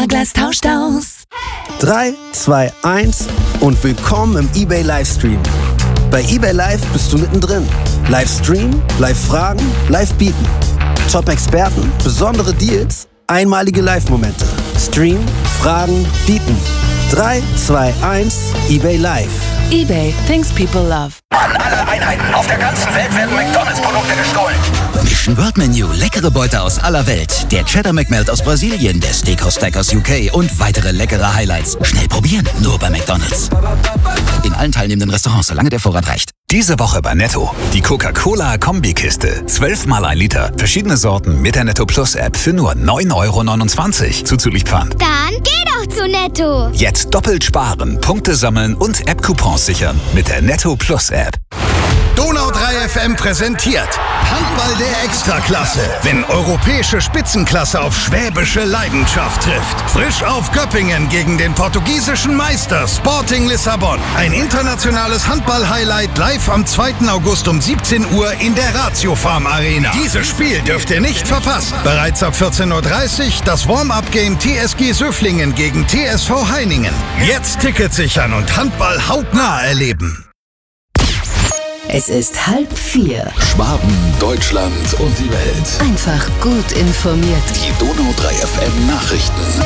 Karglas tauscht aus. 3, 2, 1 und willkommen im eBay Livestream. Bei eBay Live bist du mittendrin. Livestream, Live-Fragen, Live-Bieten. Top-Experten, besondere Deals, einmalige Live-Momente. Stream, Fragen, Bieten. 3, 2, 1, eBay Live. eBay, things people love. An alle Einheiten auf der ganzen Welt werden McDonalds-Produkte gestohlen. Mission World Menu, leckere Beute aus aller Welt. Der Cheddar McMelt aus Brasilien, der Steakhouse Stack aus UK und weitere leckere Highlights. Schnell probieren, nur bei McDonalds. In allen teilnehmenden Restaurants, solange der Vorrat reicht. Diese Woche bei Netto. Die Coca-Cola-Kombikiste. 12 mal 1 Liter. Verschiedene Sorten mit der Netto Plus App für nur 9,29 €. Zuzüglich Pfand. Dann geh doch zu Netto. Jetzt doppelt sparen, Punkte sammeln und App-Coupons sichern mit der Netto Plus App. Donau 3 FM präsentiert Handball der Extraklasse, wenn europäische Spitzenklasse auf schwäbische Leidenschaft trifft. Frisch auf Göppingen gegen den portugiesischen Meister Sporting Lissabon. Ein internationales Handball-Highlight live am 2. August um 17 Uhr in der Ratio Farm Arena. Dieses Spiel dürft ihr nicht verpassen. Bereits ab 14:30 Uhr das Warm-Up-Game TSG Söflingen gegen TSV Heiningen. Jetzt Tickets sichern und Handball hautnah erleben. Es ist 3:30. Schwaben, Deutschland und die Welt. Einfach gut informiert. Die Donau 3 FM Nachrichten.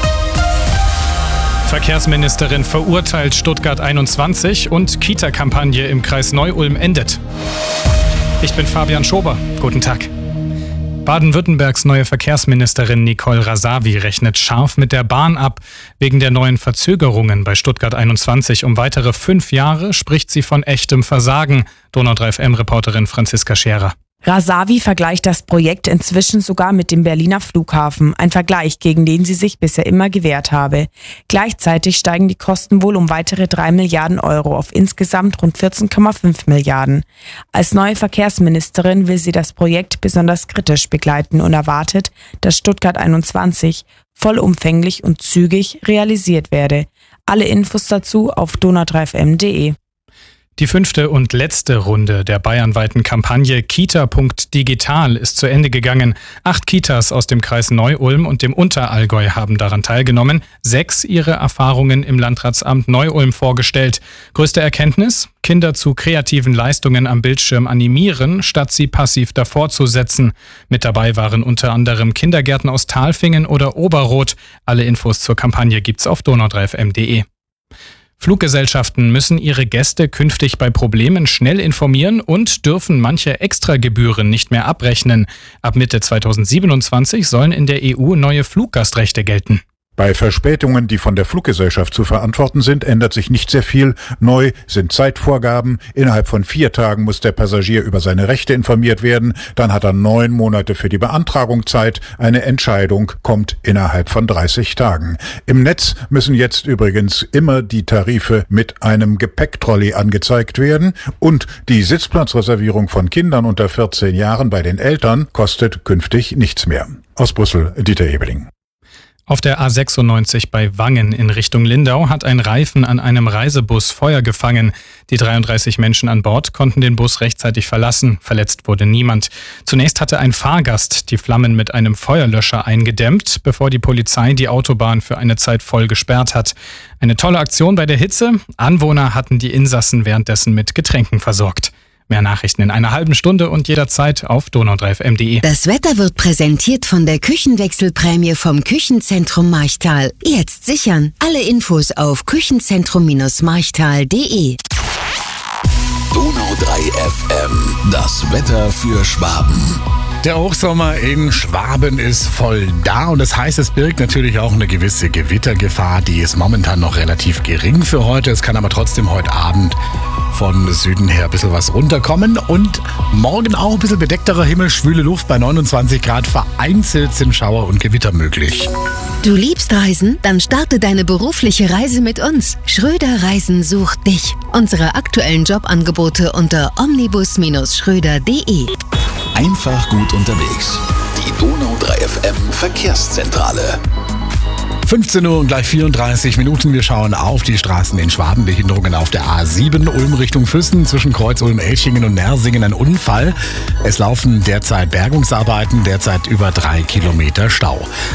Verkehrsministerin verurteilt Stuttgart 21 und Kita-Kampagne im Kreis Neu-Ulm endet. Ich bin Fabian Schober. Guten Tag. Baden-Württembergs neue Verkehrsministerin Nicole Rasavi rechnet scharf mit der Bahn ab. Wegen der neuen Verzögerungen bei Stuttgart 21 um weitere 5 Jahre spricht sie von echtem Versagen. Donau 3 FM-Reporterin Franziska Scherer. Rasavi vergleicht das Projekt inzwischen sogar mit dem Berliner Flughafen, ein Vergleich, gegen den sie sich bisher immer gewehrt habe. Gleichzeitig steigen die Kosten wohl um weitere 3 Milliarden Euro auf insgesamt rund 14,5 Milliarden. Als neue Verkehrsministerin will sie das Projekt besonders kritisch begleiten und erwartet, dass Stuttgart 21 vollumfänglich und zügig realisiert werde. Alle Infos dazu auf donau3fm.de. Die 5. und letzte Runde der bayernweiten Kampagne Kita.digital ist zu Ende gegangen. 8 Kitas aus dem Kreis Neu-Ulm und dem Unterallgäu haben daran teilgenommen. 6 ihre Erfahrungen im Landratsamt Neu-Ulm vorgestellt. Größte Erkenntnis? Kinder zu kreativen Leistungen am Bildschirm animieren, statt sie passiv davor zu setzen. Mit dabei waren unter anderem Kindergärten aus Talfingen oder Oberroth. Alle Infos zur Kampagne gibt's auf donau3fm.de. Fluggesellschaften müssen ihre Gäste künftig bei Problemen schnell informieren und dürfen manche Extragebühren nicht mehr abrechnen. Ab Mitte 2027 sollen in der EU neue Fluggastrechte gelten. Bei Verspätungen, die von der Fluggesellschaft zu verantworten sind, ändert sich nicht sehr viel. Neu sind Zeitvorgaben. Innerhalb von 4 Tagen muss der Passagier über seine Rechte informiert werden. Dann hat er 9 Monate für die Beantragung Zeit. Eine Entscheidung kommt innerhalb von 30 Tagen. Im Netz müssen jetzt übrigens immer die Tarife mit einem Gepäcktrolley angezeigt werden. Und die Sitzplatzreservierung von Kindern unter 14 Jahren bei den Eltern kostet künftig nichts mehr. Aus Brüssel, Dieter Ebeling. Auf der A96 bei Wangen in Richtung Lindau hat ein Reifen an einem Reisebus Feuer gefangen. Die 33 Menschen an Bord konnten den Bus rechtzeitig verlassen. Verletzt wurde niemand. Zunächst hatte ein Fahrgast die Flammen mit einem Feuerlöscher eingedämmt, bevor die Polizei die Autobahn für eine Zeit voll gesperrt hat. Eine tolle Aktion bei der Hitze. Anwohner hatten die Insassen währenddessen mit Getränken versorgt. Mehr Nachrichten in einer halben Stunde und jederzeit auf donau3fm.de. Das Wetter wird präsentiert von der Küchenwechselprämie vom Küchenzentrum Marchtal. Jetzt sichern. Alle Infos auf küchenzentrum-marchtal.de. Donau 3 FM. Das Wetter für Schwaben. Der Hochsommer in Schwaben ist voll da und das heißt, es birgt natürlich auch eine gewisse Gewittergefahr, die ist momentan noch relativ gering für heute. Es kann aber trotzdem heute Abend von Süden her ein bisschen was runterkommen und morgen auch ein bisschen bedeckterer Himmel, schwüle Luft bei 29 Grad, vereinzelt sind Schauer und Gewitter möglich. Du liebst Reisen? Dann starte deine berufliche Reise mit uns. Schröder Reisen sucht dich. Unsere aktuellen Jobangebote unter omnibus-schröder.de. Einfach gut unterwegs. Die Donau 3 FM Verkehrszentrale. 15 Uhr und gleich 34 Minuten. Wir schauen auf die Straßen in Schwaben. Behinderungen auf der A7 Ulm Richtung Füssen zwischen Kreuz Ulm-Elchingen und Nersingen ein Unfall. Es laufen derzeit Bergungsarbeiten, derzeit über 3 Kilometer Stau.